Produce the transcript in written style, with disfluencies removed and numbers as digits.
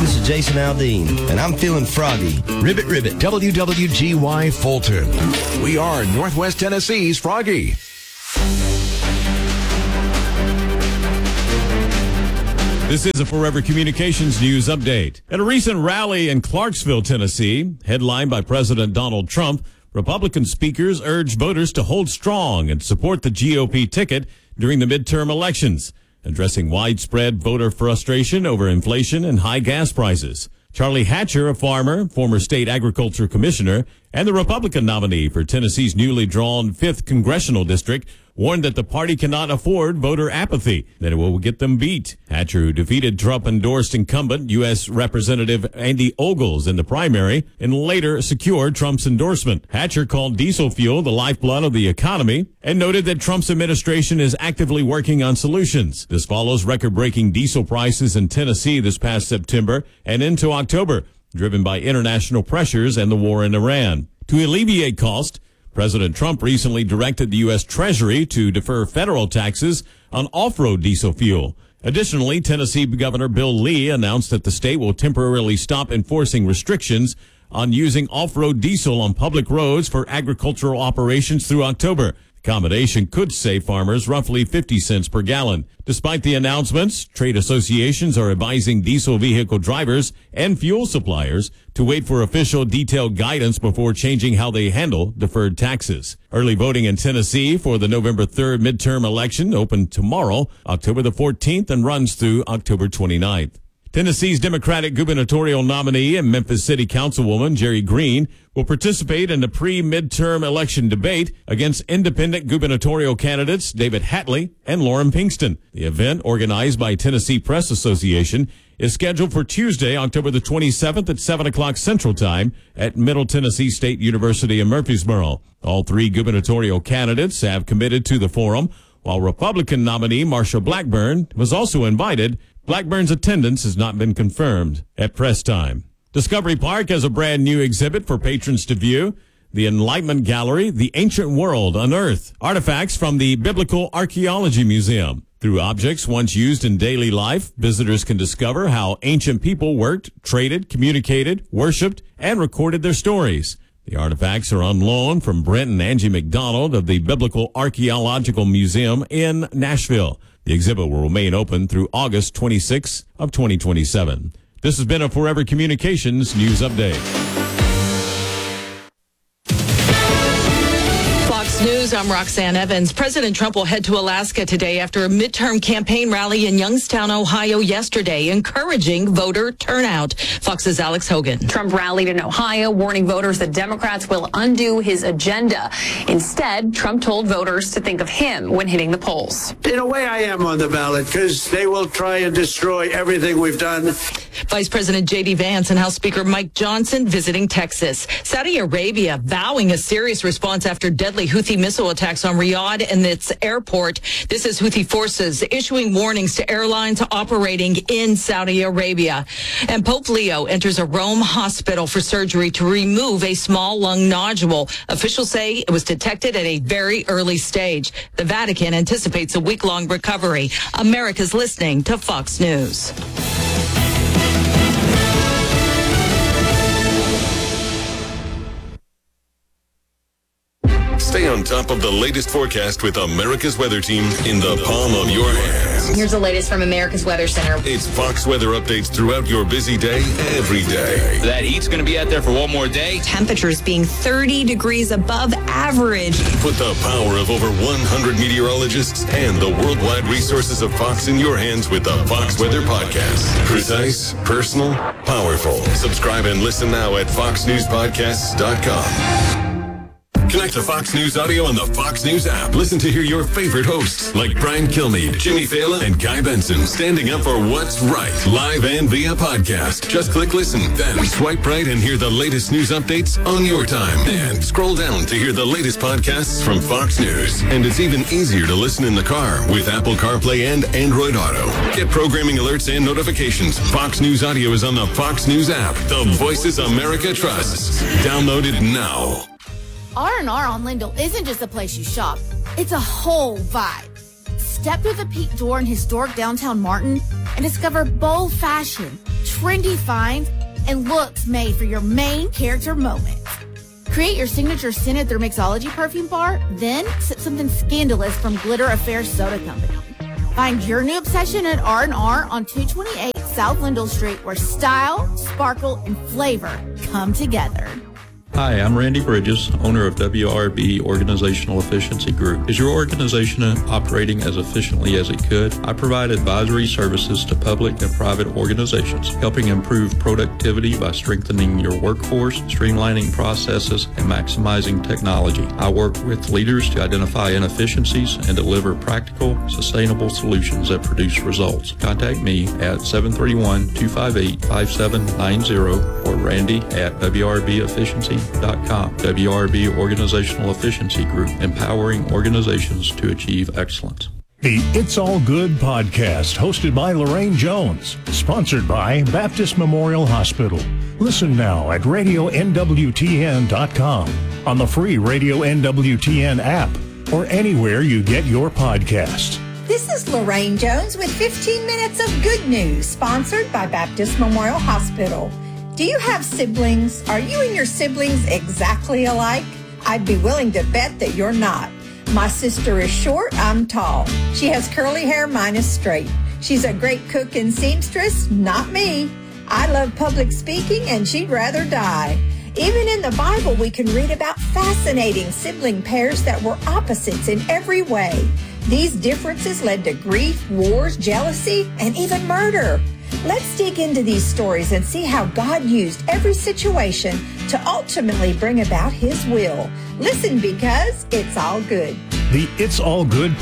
This is Jason Aldean, and I'm feeling froggy. Ribbit, ribbit. WWGY Fulton. We are Northwest Tennessee's Froggy. This is a Forever Communications News Update. At a recent rally in Clarksville, Tennessee, headlined by President Donald Trump, Republican speakers urged voters to hold strong and support the GOP ticket during the midterm elections, addressing widespread voter frustration over inflation and high gas prices. Charlie Hatcher, a farmer, former state agriculture commissioner, and the Republican nominee for Tennessee's newly drawn 5th congressional district, warned that the party cannot afford voter apathy, that it will get them beat. Hatcher, who defeated Trump-endorsed incumbent U.S. Representative Andy Ogles in the primary and later secured Trump's endorsement. Hatcher called diesel fuel the lifeblood of the economy and noted that Trump's administration is actively working on solutions. This follows record-breaking diesel prices in Tennessee this past September and into October, driven by international pressures and the war in Iran. To alleviate cost, President Trump recently directed the U.S. Treasury to defer federal taxes on off-road diesel fuel. Additionally, Tennessee Governor Bill Lee announced that the state will temporarily stop enforcing restrictions on using off-road diesel on public roads for agricultural operations through October. The accommodation could save farmers roughly 50 cents per gallon. Despite the announcements, trade associations are advising diesel vehicle drivers and fuel suppliers to wait for official detailed guidance before changing how they handle deferred taxes. Early voting in Tennessee for the November 3rd midterm election opened tomorrow, October the 14th, and runs through October 29th. Tennessee's Democratic gubernatorial nominee and Memphis City Councilwoman Jerry Green will participate in the pre-midterm election debate against independent gubernatorial candidates David Hatley and Lauren Pinkston. The event, organized by Tennessee Press Association, is scheduled for Tuesday, October the 27th at 7 o'clock Central Time at Middle Tennessee State University in Murfreesboro. All three gubernatorial candidates have committed to the forum, while Republican nominee Marsha Blackburn was also invited. Blackburn's attendance has not been confirmed at press time. Discovery Park has a brand new exhibit for patrons to view. The Enlightenment Gallery, The Ancient World Unearthed, artifacts from the Biblical Archaeology Museum. Through objects once used in daily life, visitors can discover how ancient people worked, traded, communicated, worshipped, and recorded their stories. The artifacts are on loan from Brent and Angie McDonald of the Biblical Archaeological Museum in Nashville. The exhibit will remain open through August 26 of 2027. This has been a Forever Communications News Update. News, I'm Roxanne Evans. President Trump will head to Alaska today after a midterm campaign rally in Youngstown, Ohio yesterday, encouraging voter turnout. Fox's Alex Hogan. Trump rallied in Ohio, warning voters that Democrats will undo his agenda. Instead, Trump told voters to think of him when hitting the polls. In a way, I am on the ballot because they will try and destroy everything we've done. Vice President J.D. Vance and House Speaker Mike Johnson visiting Texas. Saudi Arabia vowing a serious response after deadly Houthi missile attacks on Riyadh and its airport. This is Houthi forces issuing warnings to airlines operating in Saudi Arabia. And Pope Leo enters a Rome hospital for surgery to remove a small lung nodule. Officials say it was detected at a very early stage. The Vatican anticipates a week-long recovery. America's listening to Fox News. Stay on top of the latest forecast with America's Weather Team in the palm of your hands. Here's the latest from America's Weather Center. It's Fox weather updates throughout your busy day, every day. That heat's going to be out there for one more day. Temperatures being 30 degrees above average. Put the power of over 100 meteorologists and the worldwide resources of Fox in your hands with the Fox Weather Podcast. Precise, personal, powerful. Subscribe and listen now at foxnewspodcasts.com. Connect to Fox News Audio on the Fox News app. Listen to hear your favorite hosts like Brian Kilmeade, Jimmy Fallon, and Guy Benson standing up for what's right, live and via podcast. Just click listen, then swipe right and hear the latest news updates on your time. And scroll down to hear the latest podcasts from Fox News. And it's even easier to listen in the car with Apple CarPlay and Android Auto. Get programming alerts and notifications. Fox News Audio is on the Fox News app. The voices America trusts. Download it now. R&R on Lindell isn't just a place you shop. It's a whole vibe. Step through the peak door in historic downtown Martin and discover bold fashion, trendy finds, and looks made for your main character moments. Create your signature scented through Mixology perfume bar, then sip something scandalous from Glitter Affair Soda Company. Find your new obsession at R&R on 228 South Lindell Street, where style, sparkle, and flavor come together. Hi, I'm Randy Bridges, owner of WRB Organizational Efficiency Group. Is your organization operating as efficiently as it could? I provide advisory services to public and private organizations, helping improve productivity by strengthening your workforce, streamlining processes, and maximizing technology. I work with leaders to identify inefficiencies and deliver practical, sustainable solutions that produce results. Contact me at 731-258-5790 or Randy at WRBEfficiency.com. WRB Organizational Efficiency Group, empowering organizations to achieve excellence. The It's All Good podcast, hosted by Lorraine Jones, sponsored by Baptist Memorial Hospital. Listen now at RadioNWTN.com, on the free Radio NWTN app, or anywhere you get your podcasts. This is Lorraine Jones with 15 minutes of good news, sponsored by Baptist Memorial Hospital. Do you have siblings? Are you and your siblings exactly alike? I'd be willing to bet that you're not. My sister is short, I'm tall. She has curly hair, mine is straight. She's a great cook and seamstress, not me. I love public speaking and she'd rather die. Even in the Bible, we can read about fascinating sibling pairs that were opposites in every way. These differences led to grief, wars, jealousy, and even murder. Let's dig into these stories and see how God used every situation to ultimately bring about His will. Listen, because it's all good. The It's All Good